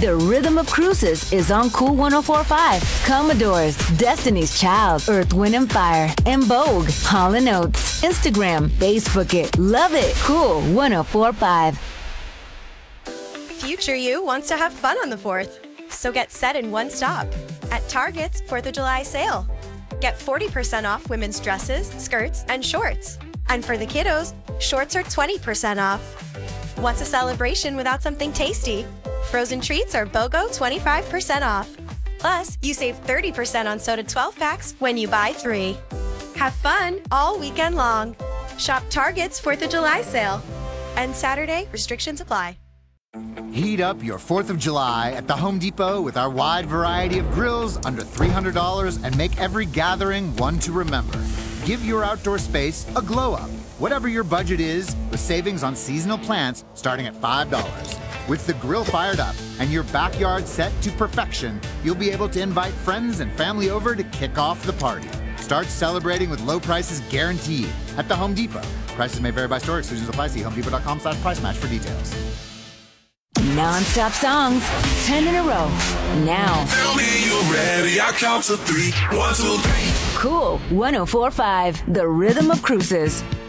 The Rhythm of Cruises is on Cool 104.5. Commodores, Destiny's Child, Earth, Wind & Fire, and Vogue, Hall & Oates. Instagram, Facebook it, love it. Cool 104.5. Future you wants to have fun on the 4th. So get set in one stop at Target's 4th of July sale. Get 40% off women's dresses, skirts, and shorts. And for the kiddos, shorts are 20% off. What's a celebration without something tasty? Frozen treats are BOGO 25% off. Plus, you save 30% on soda 12-packs when you buy 3. Have fun all weekend long. Shop Target's 4th of July sale. And Saturday, restrictions apply. Heat up your 4th of July at the Home Depot with our wide variety of grills under $300 and make every gathering one to remember. Give your outdoor space a glow up. Whatever your budget is, with savings on seasonal plants starting at $5. With the grill fired up and your backyard set to perfection, you'll be able to invite friends and family over to kick off the party. Start celebrating with low prices guaranteed at the Home Depot. Prices may vary by store. Exclusions apply. See homedepot.com/price match for details. Non-stop songs, 10 in a row. Now. Tell me you're ready. I count to 3. 1, 2, 3. Cool 104.5. The Rhythm of Cruises.